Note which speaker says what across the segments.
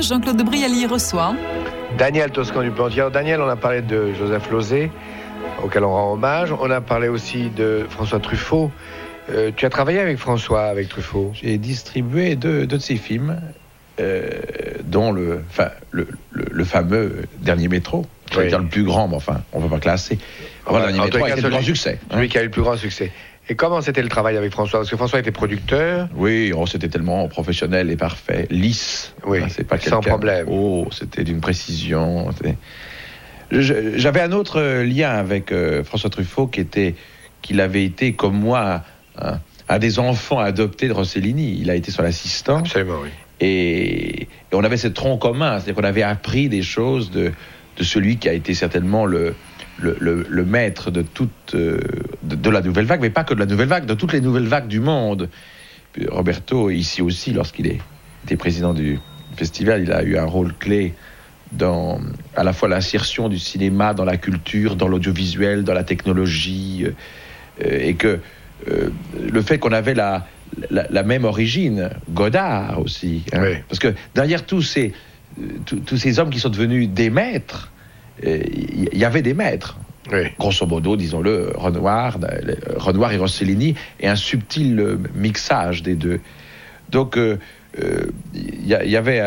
Speaker 1: Jean-Claude Brialy reçoit
Speaker 2: Daniel Toscan du Plantier. Daniel, on a parlé de Joseph Losey, auquel on rend hommage. On a parlé aussi de François Truffaut. Tu as travaillé avec François, avec Truffaut?
Speaker 3: J'ai distribué deux de ses films, dont le fameux Dernier Métro, qui est le plus grand, mais enfin, on ne peut pas classer. Le Dernier Métro a été le grand succès.
Speaker 2: Celui qui a eu le plus grand succès. Et comment c'était le travail avec François? Parce que François était producteur.
Speaker 3: Oui, c'était tellement professionnel et parfait, lisse.
Speaker 2: Oui,
Speaker 3: c'est pas
Speaker 2: sans problème.
Speaker 3: C'était d'une précision. J'avais un autre lien avec François Truffaut qu'il avait été, comme moi, un des enfants adoptés de Rossellini. Il a été son assistant.
Speaker 2: Absolument, oui.
Speaker 3: Et on avait ce tronc commun, c'est-à-dire qu'on avait appris des choses de celui qui a été certainement le maître de toute de la nouvelle vague, mais pas que de la nouvelle vague, de toutes les nouvelles vagues du monde. Puis Roberto, ici aussi, lorsqu'il était président du festival, il a eu un rôle clé dans à la fois l'insertion du cinéma dans la culture, dans l'audiovisuel, dans la technologie, et que le fait qu'on avait la même origine, Godard aussi,
Speaker 2: oui.
Speaker 3: Parce que derrière tous ces hommes qui sont devenus des maîtres, il y avait des maîtres.
Speaker 2: Oui.
Speaker 3: Grosso modo, disons-le, Renoir et Rossellini, et un subtil mixage des deux. Donc, il y avait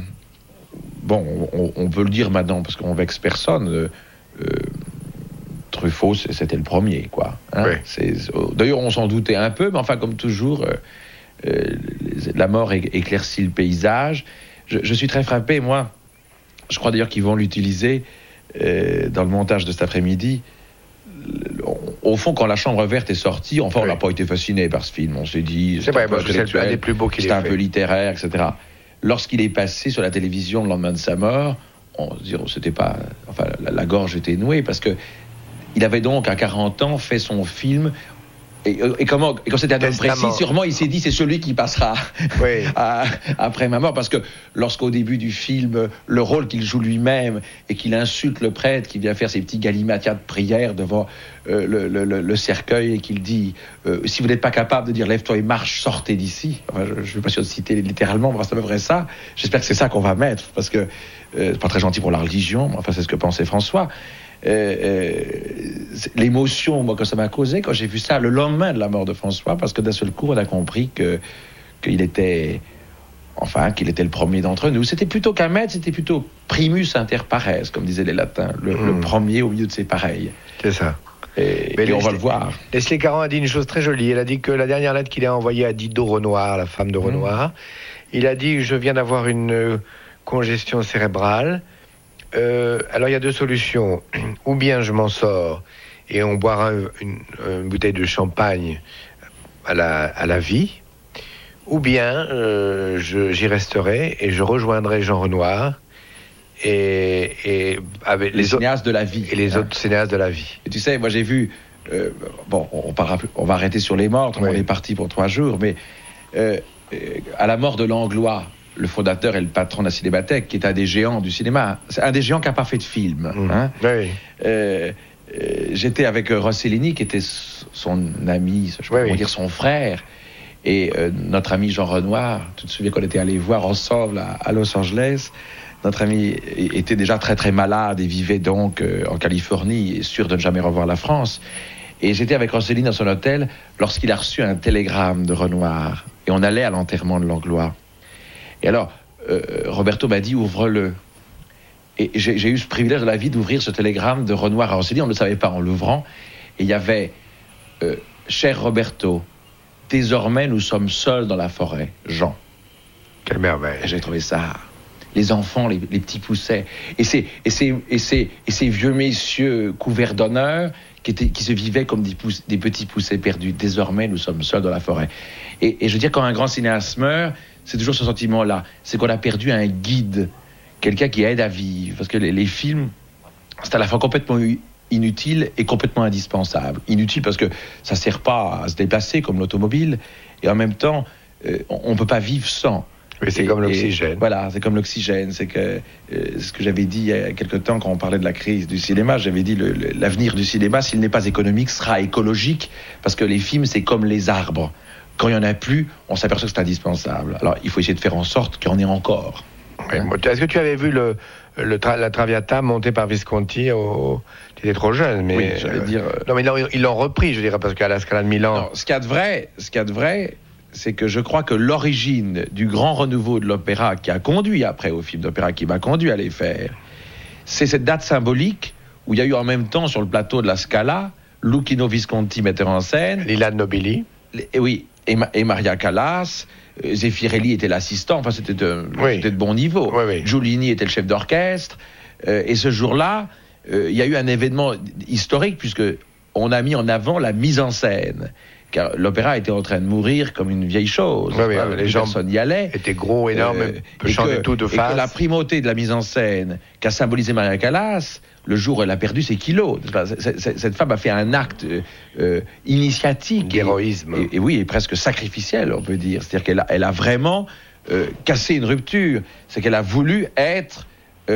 Speaker 3: on peut le dire maintenant parce qu'on vexe personne. Truffaut, c'était le premier, quoi.
Speaker 2: Oui.
Speaker 3: D'ailleurs, on s'en doutait un peu, mais enfin, comme toujours, la mort éclaircit le paysage. Je suis très frappé, moi. Je crois d'ailleurs qu'ils vont l'utiliser dans le montage de cet après-midi. Au fond, quand La Chambre verte est sortie, enfin, on n'a pas été fasciné par ce film. On s'est dit,
Speaker 2: c'est vrai, parce que c'est un des plus beaux qu'il ait fait.
Speaker 3: C'est un peu littéraire, etc. Lorsqu'il est passé sur la télévision le lendemain de sa mort, on se dit, c'était pas, enfin, la gorge était nouée, parce que il avait donc, à 40 ans, fait son film. Et quand c'était un homme précis, sûrement il s'est dit c'est celui qui passera après ma mort, parce que lorsqu'au début du film, le rôle qu'il joue lui-même et qu'il insulte le prêtre qui vient faire ses petits galimatia de prière devant le cercueil, et qu'il dit si vous n'êtes pas capable de dire lève-toi et marche, sortez d'ici. Enfin, je ne suis pas sûr de citer littéralement, mais c'est à peu près ça. J'espère que c'est ça qu'on va mettre, parce que c'est pas très gentil pour la religion, mais enfin c'est ce que pensait François. L'émotion, moi, que ça m'a causé quand j'ai vu ça le lendemain de la mort de François, parce que d'un seul coup on a compris qu'il était le premier d'entre nous. C'était plutôt qu'un maître, c'était plutôt primus inter pares, comme disaient les latins, le premier au milieu de ses pareils.
Speaker 2: C'est ça.
Speaker 3: Et on va le voir.
Speaker 2: Leslie Caron a dit une chose très jolie. Elle a dit que la dernière lettre qu'il a envoyée à Dido Renoir, la femme de Renoir, il a dit: je viens d'avoir une congestion cérébrale. Alors il y a deux solutions. Ou bien je m'en sors et on boira une bouteille de champagne à la vie, ou bien j'y resterai et je rejoindrai Jean Renoir et avec les
Speaker 3: cinéastes de la vie
Speaker 2: et les autres cinéastes de la vie.
Speaker 3: Et tu sais, moi j'ai vu on va arrêter sur les morts, on est parti pour 3 jours, mais à la mort de Langlois, le fondateur et le patron de la Cinémathèque, qui est un des géants du cinéma. C'est un des géants qui n'a pas fait de film.
Speaker 2: Oui.
Speaker 3: J'étais avec Rossellini, qui était son ami, je peux dire son frère, et notre ami Jean Renoir. Tu te souviens qu'on était allés voir ensemble à Los Angeles. Notre ami était déjà très très malade et vivait donc en Californie, sûr de ne jamais revoir la France. Et j'étais avec Rossellini dans son hôtel lorsqu'il a reçu un télégramme de Renoir. Et on allait à l'enterrement de Langlois. Et alors, Roberto m'a dit, ouvre-le. Et j'ai eu ce privilège de la vie d'ouvrir ce télégramme de Renoir à Rossellini. On ne le savait pas en l'ouvrant. Et il y avait, cher Roberto, désormais nous sommes seuls dans la forêt. Jean.
Speaker 2: Quelle merveille.
Speaker 3: Et j'ai trouvé ça. Les enfants, les petits poussets. Et ces vieux messieurs couverts d'honneur qui se vivaient comme des petits poussets perdus. Désormais nous sommes seuls dans la forêt. Et je veux dire, quand un grand cinéaste meurt, c'est toujours ce sentiment-là. C'est qu'on a perdu un guide, quelqu'un qui aide à vivre. Parce que les films, c'est à la fois complètement inutile et complètement indispensable. Inutile parce que ça ne sert pas à se déplacer comme l'automobile, et en même temps, on ne peut pas vivre sans.
Speaker 2: Oui, c'est comme l'oxygène.
Speaker 3: Voilà, c'est comme l'oxygène. C'est ce que j'avais dit il y a quelque temps quand on parlait de la crise du cinéma. J'avais dit l'avenir du cinéma, s'il n'est pas économique, sera écologique, parce que les films, c'est comme les arbres. Quand il n'y en a plus, on s'aperçoit que c'est indispensable. Alors, il faut essayer de faire en sorte qu'il y en ait encore.
Speaker 2: Ouais, est-ce que tu avais vu la Traviata montée par Visconti Tu étais trop jeune, mais...
Speaker 3: Oui, j'allais dire...
Speaker 2: Non, mais ils l'ont repris, je dirais, parce qu'à la Scala de Milan...
Speaker 3: Non, ce qu'il y a de vrai, c'est que je crois que l'origine du grand renouveau de l'opéra qui a conduit après au film d'opéra, qui m'a conduit à les faire, c'est cette date symbolique où il y a eu en même temps sur le plateau de la Scala, Luchino Visconti metteur en scène...
Speaker 2: Lila Nobili.
Speaker 3: Et Maria Callas... Zeffirelli était l'assistant, enfin c'était de bon niveau. Giulini était le chef d'orchestre. Et ce jour-là, il y a eu un événement historique puisque on a mis en avant la mise en scène. Car l'opéra était en train de mourir comme une vieille chose.
Speaker 2: Les gens
Speaker 3: y allaient.
Speaker 2: Étaient gros, énormes, chantaient tout de face.
Speaker 3: Et que la primauté de la mise en scène qu'a symbolisé Maria Callas, le jour où elle a perdu ses kilos. Cette femme a fait un acte initiatique.
Speaker 2: D'héroïsme.
Speaker 3: Et oui, et presque sacrificiel, on peut dire. C'est-à-dire qu'elle a vraiment cassé une rupture. C'est qu'elle a voulu être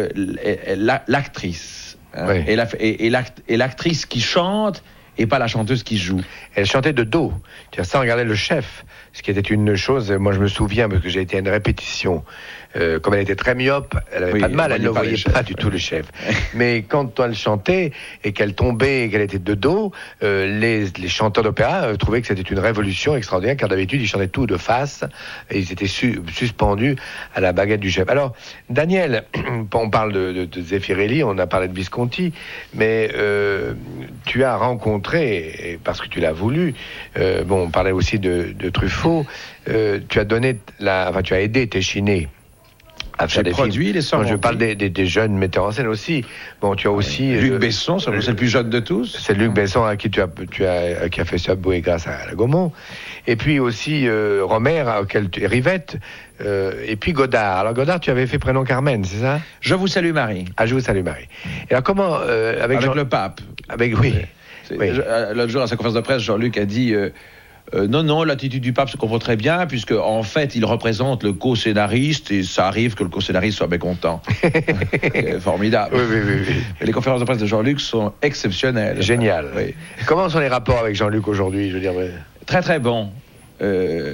Speaker 3: l'actrice. Hein, et l'actrice qui chante, et pas la chanteuse qui joue.
Speaker 2: Elle chantait de dos. Ça regardait le chef, ce qui était une chose, moi je me souviens, parce que j'ai été à une répétition, comme elle était très myope, elle n'avait pas de mal, elle ne voyait pas du tout le chef. Mais quand elle chantait, et qu'elle tombait, et qu'elle était de dos, les chanteurs d'opéra trouvaient que c'était une révolution extraordinaire, car d'habitude ils chantaient tout de face, et ils étaient suspendus à la baguette du chef. Alors, Daniel, on parle de Zeffirelli, on a parlé de Visconti, mais tu as rencontré, parce que tu l'as voulu, on parlait aussi de Truffaut, tu as aidé Téchiné à faire des
Speaker 3: produits,
Speaker 2: films. Je parle des jeunes metteurs en scène aussi. Bon, tu as aussi
Speaker 3: Luc Besson, c'est le plus jeune de tous.
Speaker 2: C'est Luc Besson à qui qui a fait Subway grâce à la Gaumont. Et puis aussi Romer, Rivette, et puis Godard. Alors Godard, tu avais fait Prénom Carmen, c'est ça?
Speaker 3: Je vous salue Marie.
Speaker 2: Je vous salue Marie. Et alors comment avec
Speaker 3: le pape.
Speaker 2: Oui.
Speaker 3: L'autre jour à sa conférence de presse, Jean-Luc a dit. Non, l'attitude du pape se comprend très bien, puisque en fait, il représente le co-scénariste, et ça arrive que le co-scénariste soit mécontent. Formidable.
Speaker 2: Oui.
Speaker 3: Mais les conférences de presse de Jean-Luc sont exceptionnelles.
Speaker 2: Génial. Oui. Comment sont les rapports avec Jean-Luc aujourd'hui, je veux dire?
Speaker 3: Très très bons. Je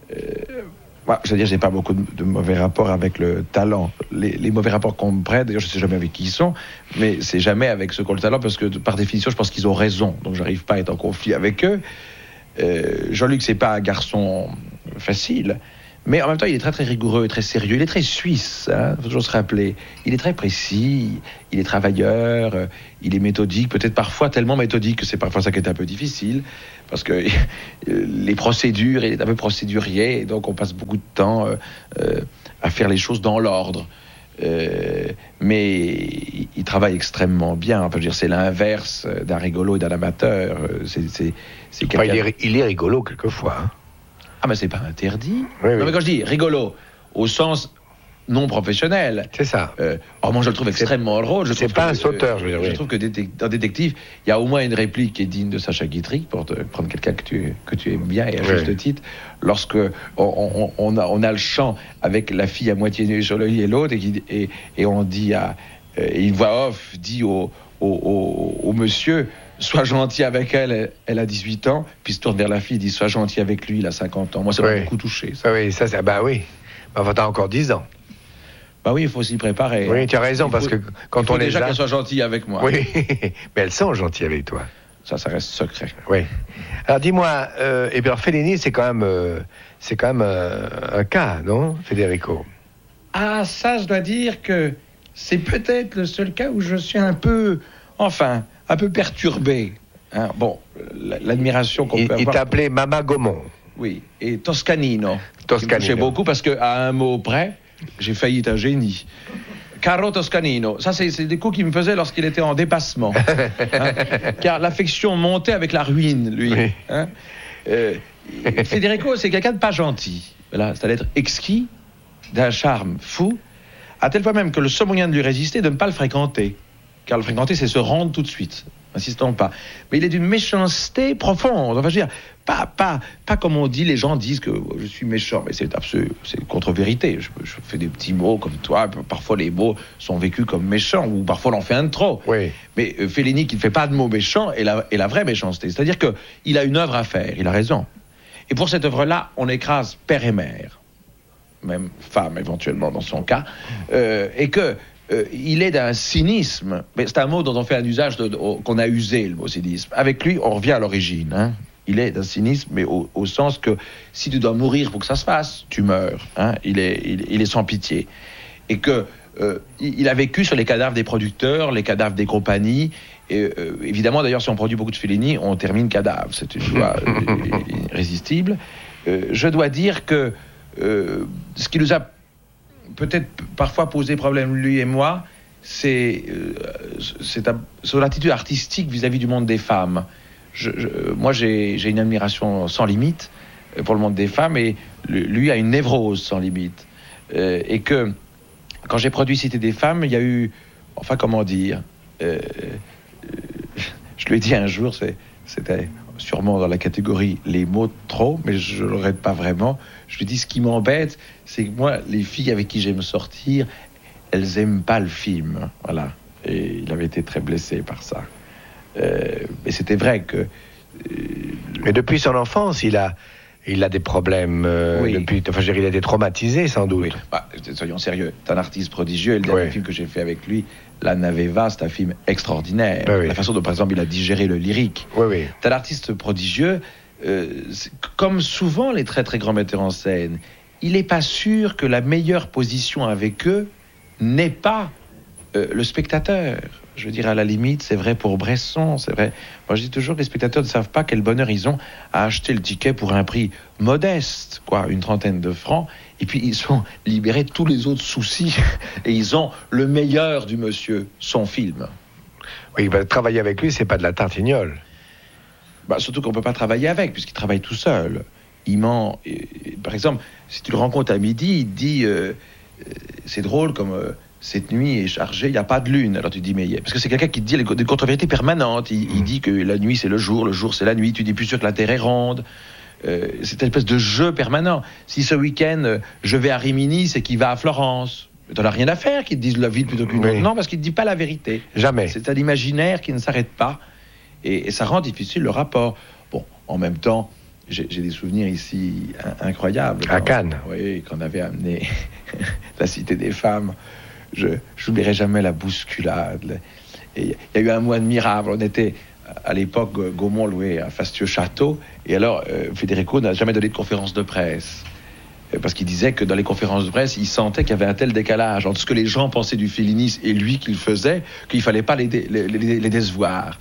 Speaker 3: veux dire, j'ai pas beaucoup de mauvais rapports avec le talent. Les mauvais rapports qu'on me prête, d'ailleurs, je sais jamais avec qui ils sont, mais c'est jamais avec ceux qui ont le talent, parce que par définition, je pense qu'ils ont raison, donc j'arrive pas à être en conflit avec eux. Jean-Luc, c'est pas un garçon facile, mais en même temps, il est très très rigoureux, très sérieux. Il est très suisse, faut toujours se rappeler. Il est très précis, il est travailleur, il est méthodique, peut-être parfois tellement méthodique que c'est parfois ça qui est un peu difficile, parce que les procédures, il est un peu procédurier, et donc on passe beaucoup de temps à faire les choses dans l'ordre. Mais il travaille extrêmement bien. Enfin, je veux dire, c'est l'inverse d'un rigolo et d'un amateur.
Speaker 2: Il est rigolo quelquefois. Hein.
Speaker 3: Ah, mais c'est pas interdit.
Speaker 2: Oui.
Speaker 3: Non, mais quand je dis rigolo, au sens non professionnel.
Speaker 2: C'est ça.
Speaker 3: Moi, je le trouve extrêmement drôle.
Speaker 2: C'est pas un sauteur, je veux dire.
Speaker 3: Je trouve que dans Détective, il y a au moins une réplique qui est digne de Sacha Guitry, pour te prendre quelqu'un que tu aimes bien et à juste titre. Lorsque on a le chant avec la fille à moitié nue sur le lit et l'autre, et on dit une voix off dit au monsieur, sois gentil avec elle, elle a 18 ans, puis se tourne vers la fille et dit, sois gentil avec lui, il a 50 ans. Moi, ça m'a beaucoup touché. Ça.
Speaker 2: Oui, ça, oui. Enfin, t'as encore 10 ans.
Speaker 3: Oui, il faut s'y préparer.
Speaker 2: Oui, tu as raison, parce que quand on est
Speaker 3: déjà qu'elle soit gentille avec moi.
Speaker 2: Oui, mais elles sont gentilles avec toi.
Speaker 3: Ça reste secret.
Speaker 2: Oui. Alors dis-moi, et bien Fellini, c'est quand même un cas, non, Federico?
Speaker 3: Ah, ça, je dois dire que c'est peut-être le seul cas où je suis un peu perturbé. Hein, l'admiration qu'on peut avoir.
Speaker 2: Il t'appelait Mama Gaumont.
Speaker 3: Oui, et Toscanino.
Speaker 2: Toscanino.
Speaker 3: J'ai beaucoup parce qu'à un mot près, j'ai failli être un génie. Caro Toscanino, ça c'est des coups qu'il me faisait lorsqu'il était en dépassement. Hein, car l'affection montait avec la ruine, lui.
Speaker 2: Oui.
Speaker 3: Hein. Federico, c'est quelqu'un de pas gentil. Voilà, c'est-à-dire exquis, d'un charme fou, à tel point même que le seul moyen de lui résister, de ne pas le fréquenter. Car le fréquenter, c'est se rendre tout de suite. Insistons pas. Mais il est d'une méchanceté profonde. Enfin, je veux dire, pas comme on dit, les gens disent que je suis méchant, mais c'est absolu, c'est contre-vérité. Je fais des petits mots comme toi, parfois les mots sont vécus comme méchants, ou parfois on en fait un de trop.
Speaker 2: Oui.
Speaker 3: Mais Fellini, qui ne fait pas de mots méchants, est la vraie méchanceté. C'est-à-dire qu'il a une œuvre à faire, il a raison. Et pour cette œuvre-là, on écrase père et mère. même femme éventuellement dans son cas, et que il est d'un cynisme, mais c'est un mot dont on fait un usage qu'on a usé, le mot cynisme. Avec lui, on revient à l'origine. Hein. Il est d'un cynisme, mais au sens que si tu dois mourir pour que ça se fasse, tu meurs. Hein. Il est sans pitié. Et que il a vécu sur les cadavres des producteurs, les cadavres des compagnies. Et, évidemment, d'ailleurs, si on produit beaucoup de Fellini, on termine cadavre. C'est une loi irrésistible. Je dois dire que ce qui nous a peut-être parfois posé problème, lui et moi, c'est son attitude artistique vis-à-vis du monde des femmes. Moi, j'ai une admiration sans limite pour le monde des femmes, et lui a une névrose sans limite. Et que, quand j'ai produit Cité des femmes, il y a eu... Enfin, comment dire... je lui ai dit un jour, c'était sûrement dans la catégorie les mots de trop, mais je ne le regrette pas vraiment. Je lui dis, ce qui m'embête, c'est que moi, les filles avec qui j'aime sortir, elles n'aiment pas le film. Voilà. Et il avait été très blessé par ça. Mais c'était vrai que...
Speaker 2: Mais depuis son enfance, il a des problèmes.
Speaker 3: Oui.
Speaker 2: Il a été traumatisé, sans doute.
Speaker 3: Oui. Bah, soyons sérieux. C'est un artiste prodigieux. Et le dernier film que j'ai fait avec lui, La Naveva, c'est un film extraordinaire.
Speaker 2: Oui.
Speaker 3: La façon dont, par exemple, il a digéré le lyrique.
Speaker 2: Oui.
Speaker 3: C'est un artiste prodigieux. Comme souvent les très très grands metteurs en scène, il n'est pas sûr que la meilleure position avec eux n'est pas le spectateur. Je veux dire, à la limite, c'est vrai pour Bresson, c'est vrai. Moi, je dis toujours que les spectateurs ne savent pas quel bonheur ils ont à acheter le ticket pour un prix modeste, une 30aine de francs, et puis ils sont libérés de tous les autres soucis, et ils ont le meilleur du monsieur, son film.
Speaker 2: Oui, travailler avec lui, c'est pas de la tartignole.
Speaker 3: Surtout qu'on ne peut pas travailler avec, puisqu'il travaille tout seul. Il ment. Par exemple, si tu le rencontres à midi, il te dit c'est drôle comme cette nuit est chargée, il n'y a pas de lune. Alors tu dis, mais parce que c'est quelqu'un qui te dit des contre-vérités permanentes. Il dit que la nuit c'est le jour c'est la nuit. Tu dis plus sûr que la Terre est ronde. C'est une espèce de jeu permanent. Si ce week-end je vais à Rimini, c'est qu'il va à Florence. Tu n'en as rien à faire qu'il te dise la ville plutôt qu'une autre. Non, parce qu'il ne dit pas la vérité.
Speaker 2: Jamais.
Speaker 3: C'est un imaginaire qui ne s'arrête pas. Et ça rend difficile le rapport. Bon, en même temps, j'ai des souvenirs ici incroyables.
Speaker 2: À Cannes.
Speaker 3: Oui, quand on avait amené la Cité des femmes. Je n'oublierai jamais la bousculade. Et il y a eu un mois admirable. On était, à l'époque, Gaumont louait un fastueux château. Et alors, Federico n'a jamais donné de conférence de presse. Parce qu'il disait que dans les conférences de presse, il sentait qu'il y avait un tel décalage entre ce que les gens pensaient du Fellini et lui qu'il faisait, qu'il ne fallait pas les décevoir.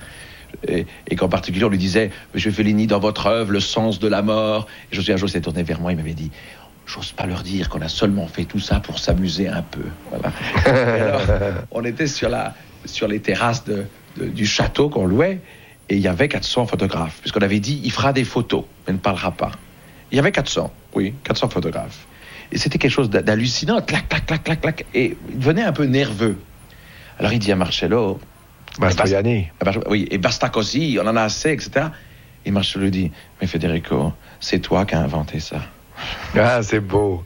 Speaker 3: Et qu'en particulier, on lui disait, Monsieur Fellini, dans votre œuvre, le sens de la mort. Et José un jour s'est tourné vers moi, il m'avait dit, j'ose pas leur dire qu'on a seulement fait tout ça pour s'amuser un peu. Voilà. Alors, on était sur les terrasses du château qu'on louait, et il y avait 400 photographes, puisqu'on avait dit, il fera des photos, mais ne parlera pas. Il y avait 400 photographes. Et c'était quelque chose d'hallucinant, clac, clac, clac, clac, clac. Et il devenait un peu nerveux. Alors il dit à Marcello,
Speaker 2: Mastroianni.
Speaker 3: Oui, et basta così, on en a assez, etc. Et Marcello lui dit, mais Federico, c'est toi qui as inventé ça.
Speaker 2: Ah, c'est beau.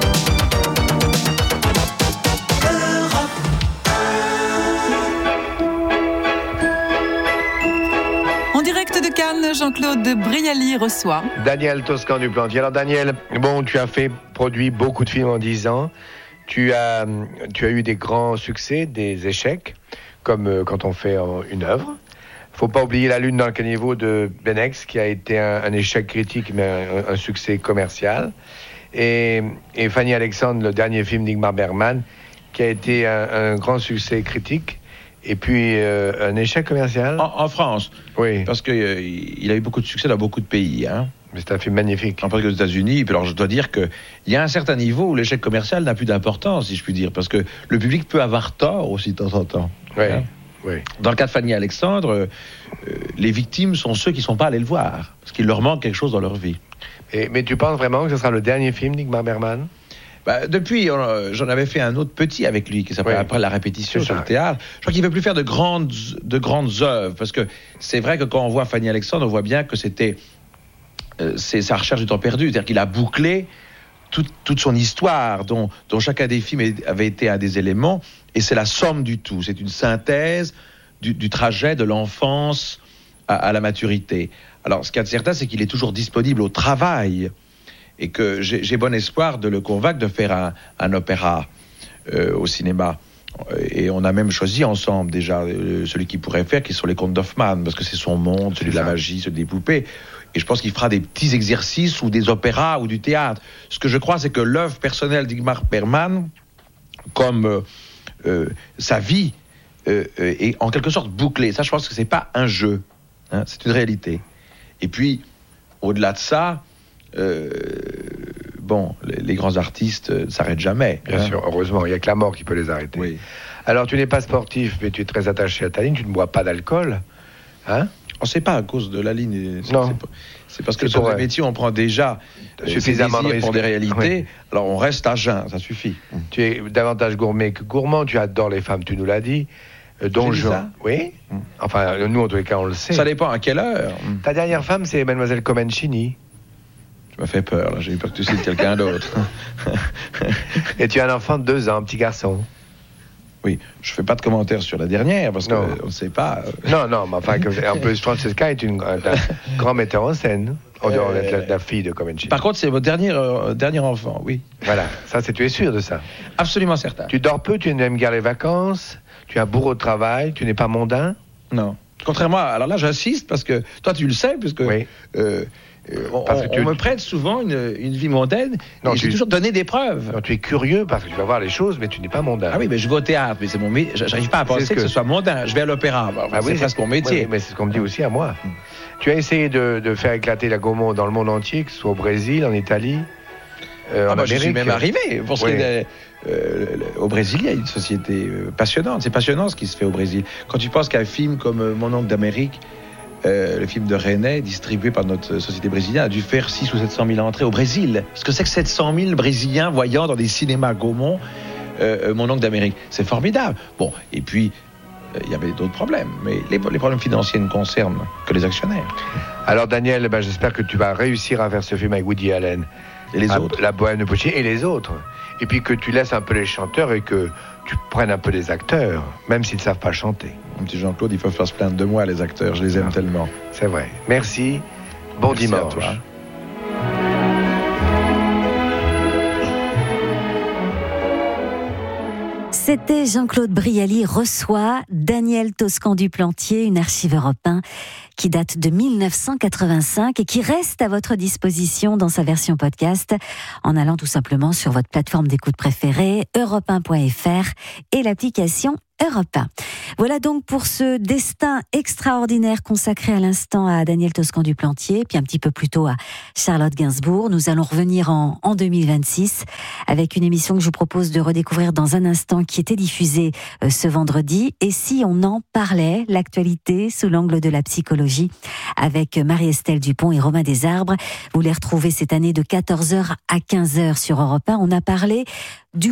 Speaker 1: En direct de Cannes, Jean-Claude Brialy reçoit
Speaker 2: Daniel Toscan du Plantier. Alors Daniel, tu as produit beaucoup de films en 10 ans. Tu as eu des grands succès, des échecs, comme quand on fait une œuvre. Faut pas oublier La Lune dans le caniveau de Benex, qui a été un échec critique, mais un succès commercial. Et Fanny Alexandre, le dernier film d'Ingmar Bergman, qui a été un grand succès critique, et puis un échec commercial.
Speaker 3: En France.
Speaker 2: Oui.
Speaker 3: Parce qu'il a eu beaucoup de succès dans beaucoup de pays. Hein.
Speaker 2: Mais c'est un film magnifique.
Speaker 3: En particulier aux États-Unis. Et puis alors, je dois dire qu'il y a un certain niveau où l'échec commercial n'a plus d'importance, si je puis dire, parce que le public peut avoir tort aussi de temps en temps.
Speaker 2: Oui.
Speaker 3: Hein.
Speaker 2: Oui.
Speaker 3: Dans le cas de Fanny Alexandre, les victimes sont ceux qui ne sont pas allés le voir, parce qu'il leur manque quelque chose dans leur vie.
Speaker 2: Mais tu penses vraiment que ce sera le dernier film d'Ingmar Bergman ?
Speaker 3: Depuis, j'en avais fait un autre petit avec lui, qui s'appelle Après la répétition sur le théâtre. Je crois qu'il ne veut plus faire de grandes œuvres, parce que c'est vrai que quand on voit Fanny Alexandre, on voit bien que c'est sa recherche du temps perdu, c'est-à-dire qu'il a bouclé toute son histoire, dont chacun des films avait été un des éléments, et c'est la somme du tout. C'est une synthèse du trajet de l'enfance à la maturité. Alors, ce qu'il y a de certain, c'est qu'il est toujours disponible au travail. et que j'ai bon espoir de le convaincre de faire un opéra au cinéma. Et on a même choisi ensemble déjà celui qu'il pourrait faire, qui sont les contes d'Hoffmann, parce que c'est son monde, celui de la magie, celui des poupées. Et je pense qu'il fera des petits exercices ou des opéras ou du théâtre. Ce que je crois, c'est que l'œuvre personnelle d'Ingmar Bergman, comme sa vie, est en quelque sorte bouclée. Ça, je pense que c'est pas un jeu, hein, c'est une réalité. Et puis, au-delà de ça, les grands artistes ne s'arrêtent jamais.
Speaker 2: Bien sûr, heureusement, il n'y a que la mort qui peut les arrêter.
Speaker 3: Oui.
Speaker 2: Alors, tu n'es pas sportif, mais tu es très attaché à ta ligne, tu ne bois pas d'alcool, hein?
Speaker 3: C'est pas à cause de la ligne.
Speaker 2: Non.
Speaker 3: C'est parce que sur le métier, on prend déjà suffisamment de risques pour des réalités. Oui. Alors on reste à jeun, ça suffit.
Speaker 2: Tu es davantage gourmet que gourmand. Tu adores les femmes, tu nous l'as dit.
Speaker 3: Ça.
Speaker 2: Oui. Enfin, nous, en tous les cas, on le sait.
Speaker 3: Ça dépend à quelle heure.
Speaker 2: Ta dernière femme, c'est Mademoiselle Comencini.
Speaker 3: Tu m'as fait peur, là. J'ai eu peur que tu cites quelqu'un d'autre.
Speaker 2: Et tu as un enfant de 2 ans, un petit garçon.
Speaker 3: Oui, je fais pas de commentaires sur la dernière parce qu'on ne sait pas.
Speaker 2: Non, mais enfin, en plus, Francesca est un grand metteur en scène, en dehors d'être la fille de Comencini.
Speaker 3: Par contre, c'est votre dernier enfant, oui.
Speaker 2: Voilà, tu es sûr de ça?
Speaker 3: Absolument certain.
Speaker 2: Tu dors peu, tu n'aimes guère les vacances, tu as un bourreau de travail, tu n'es pas mondain?
Speaker 3: Non. Contrairement alors là, j'insiste parce que toi, tu le sais, puisque. Oui. On me prête souvent une vie mondaine, et j'ai toujours donné des preuves.
Speaker 2: Non, tu es curieux parce que tu vas voir les choses, mais tu n'es pas mondain.
Speaker 3: Ah oui, mais je vais au théâtre, mais c'est mon métier. J'arrive pas à penser que ce soit mondain. Je vais à l'opéra, c'est presque mon métier.
Speaker 2: Oui, mais c'est ce qu'on me dit aussi à moi. Tu as essayé de faire éclater la Gaumont dans le monde entier, que ce soit au Brésil, en Italie, en Amérique.
Speaker 3: Je suis même arrivé. Au Brésil, il y a une société passionnante. C'est passionnant ce qui se fait au Brésil. Quand tu penses qu'un film comme Mon oncle d'Amérique, le film de René, distribué par notre société brésilienne, a dû faire 600 ou 700 000 entrées au Brésil. Ce que c'est que 700 000 Brésiliens voyant dans des cinémas Gaumont Mon oncle d'Amérique. C'est formidable. Bon, et puis, il y avait d'autres problèmes. Mais les problèmes financiers ne concernent que les actionnaires.
Speaker 2: Alors, Daniel, j'espère que tu vas réussir à faire ce film avec Woody Allen.
Speaker 3: Et les autres.
Speaker 2: La Bohème de Puccini et les autres. Et puis que tu laisses un peu les chanteurs et que tu prennes un peu les acteurs, même s'ils ne savent pas chanter.
Speaker 3: Mon petit Jean-Claude, il faut faire se plaindre de moi, les acteurs. Je les aime tellement.
Speaker 2: C'est vrai. Merci. Bon dimanche.
Speaker 3: À toi.
Speaker 4: C'était Jean-Claude Brialy reçoit Daniel Toscan du Plantier, une archive Europe 1 qui date de 1985 et qui reste à votre disposition dans sa version podcast en allant tout simplement sur votre plateforme d'écoute préférée, europe1.fr et l'application Europe 1. Voilà donc pour ce destin extraordinaire consacré à l'instant à Daniel Toscan du Plantier, puis un petit peu plus tôt à Charlotte Gainsbourg. Nous allons revenir en 2026 avec une émission que je vous propose de redécouvrir dans un instant qui était diffusée ce vendredi. Et si on en parlait, l'actualité sous l'angle de la psychologie avec Marie-Estelle Dupont et Romain Desarbres. Vous les retrouvez cette année de 14h à 15h sur Europe 1. On a parlé du